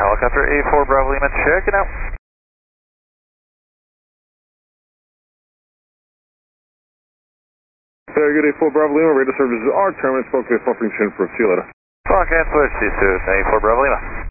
Helicopter A4 Bravo Lima, checking out. Very good, A4 Bravo Lima, radar services are terminated, spoke to Function, see you later. Funk and switch, C2, A4 Bravo Lima.